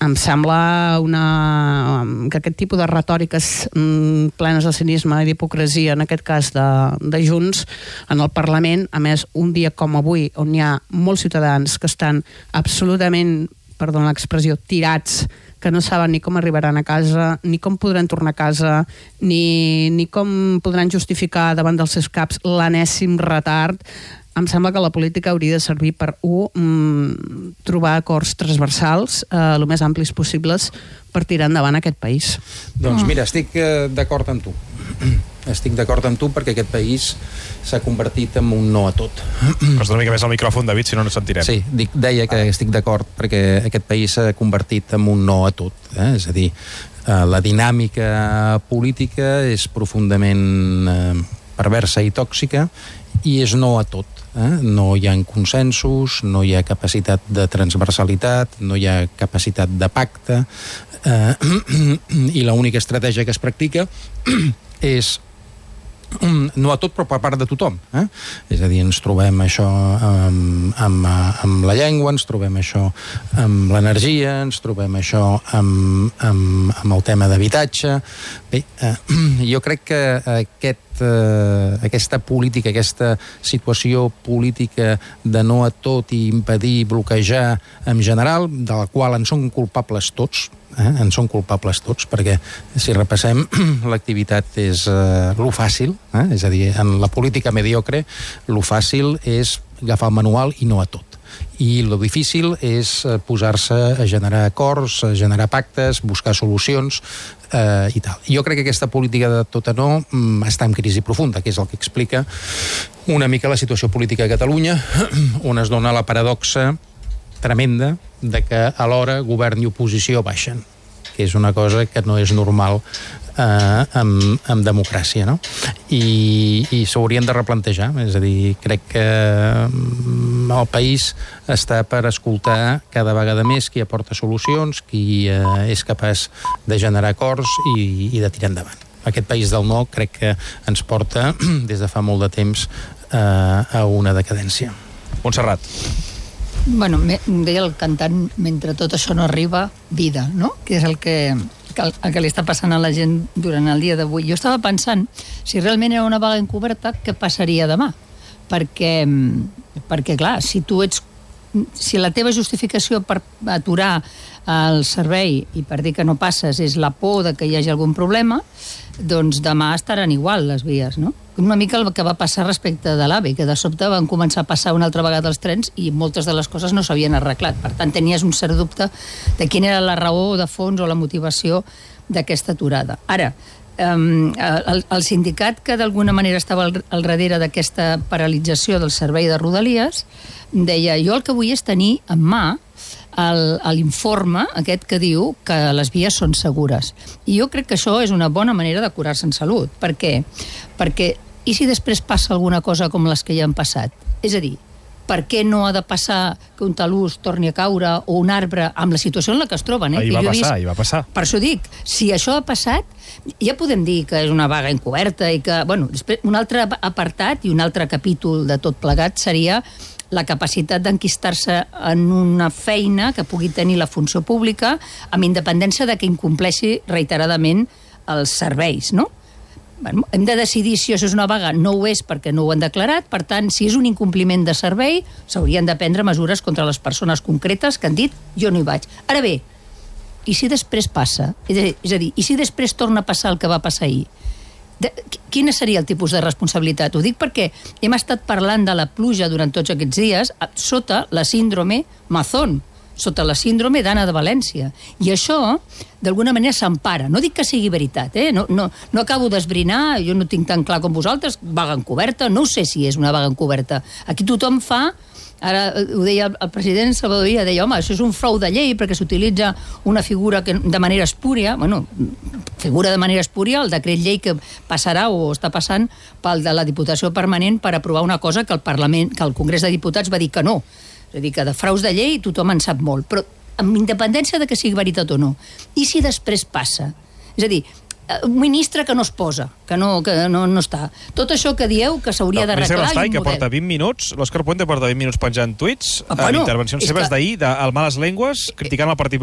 em sembla que aquest tipus de retòriques plenes de cinisme i d'hipocresia, en aquest cas de Junts, en el Parlament, a més, un dia com avui, on hi ha molts ciutadans que estan absolutament, perdona l'expressió, tirats, que no saben ni com arribaran a casa, ni com podran tornar a casa, ni com podran justificar davant dels seus caps l'enèsim retard. Em sembla que la política hauria de servir per, trobar acords transversals, el més amplis possibles, per tirar endavant aquest país. Doncs mira, estic d'acord amb tu. Estic d'acord amb tu perquè aquest país s'ha convertit en un no a tot. Posa una mica més al micròfon, David, si no ens sentirem. Sí, deia que estic d'acord perquè aquest país s'ha convertit en un no a tot. És a dir, la dinàmica política és profundament perversa i tòxica i és no a tot. No hi ha consensos, no hi ha capacitat de transversalitat, no hi ha capacitat de pacte, i l'única estratègia que es practica és no a tot, però per part de tothom. És a dir, ens trobem això amb la llengua, ens trobem això amb l'energia, ens trobem això amb el tema d'habitatge. Bé, jo crec que aquesta política, aquesta situació política de no a tot i impedir, bloquejar en general, de la qual en són culpables tots, en són culpables tots, perquè si repassem l'activitat és lo fàcil, és a dir, en la política mediocre lo fàcil és agafar el manual i no a tot, i lo difícil és posar-se a generar acords, a generar pactes, buscar solucions i tal. Jo crec que aquesta política de tot a no està en crisi profunda, que és el que explica una mica la situació política a Catalunya, on es dona la paradoxa tremenda de que alhora govern i oposició baixen, que és una cosa que no és normal en democràcia, no? I s'haurien de replantejar, és a dir, crec que el país està per escoltar cada vegada més qui aporta solucions, qui és capaç de generar acords i de tirar endavant. Aquest país del no crec que ens porta des de fa molt de temps a una decadència. Montserrat. Bueno, deia el cantant, mentre tot això no arriba, vida, no? Que és el que li està passant a la gent durant el dia d'avui. Jo estava pensant, si realment era una vaga encoberta, què passaria demà? Perquè clar, si la teva justificació per aturar el servei i per dir que no passes és la por de que hi hagi algun problema, doncs demà estaran igual les vies, no? Una mica el que va passar respecte de l'AVE, que de sobte van començar a passar una altra vegada els trens i moltes de les coses no s'havien arreglat. Per tant, tenies un cert dubte de quina era la raó de fons o la motivació d'aquesta aturada. Ara, el sindicat que d'alguna manera estava al darrere d'aquesta paralització del servei de Rodalies deia, jo el que vull és tenir en mà l'informe aquest que diu que les vies són segures. I jo crec que això és una bona manera de curar-se en salut. Per què? Perquè i si després passa alguna cosa com les que ja han passat? És a dir, per què no ha de passar que un talús torni a caure o un arbre amb la situació en la que es troben? Ahir va passar. Per això dic, si això ha passat, ja podem dir que és una vaga encoberta i que, bueno, després, un altre apartat i un altre capítol de tot plegat seria la capacitat d'enquistar-se en una feina que pugui tenir la funció pública amb independència de que incompleixi reiteradament els serveis, no? Bueno, hem de decidir si això és una vaga. No ho és perquè no ho han declarat. Per tant, si és un incompliment de servei, s'haurien de prendre mesures contra les persones concretes que han dit jo no hi vaig. Ara bé, i si després passa? És a dir, i si després torna a passar el que va passar ahir? Quin seria el tipus de responsabilitat? Ho dic perquè hem estat parlant de la pluja durant tots aquests dies sota la síndrome Mazón, sota la síndrome d'Anna de València. I això, d'alguna manera, s'empara. No dic que sigui veritat, no acabo d'esbrinar, jo no tinc tan clar com vosaltres, vaga encoberta, no sé si és una vaga encoberta. Aquí tothom fa, ara ho deia el president Salvador Illa, deia, home, això és un frau de llei perquè s'utilitza una figura que de manera espúria, figura de manera espúria, el decret llei que passarà o està passant pel de la Diputació Permanent per aprovar una cosa que el Congrés de Diputats va dir que no. És a dir, que de fraus de llei tothom en sap molt, però amb independència de que sigui veritat o no. I si després passa? És a dir, un ministre que no es posa, que no està. Tot això que dieu que s'hauria d'arreglar i un model. Que porta 20 minuts, l'Òscar Puente porta 20 minuts penjant tuits, en intervencions seves d'ahir, al Males Lengues, criticant el Partit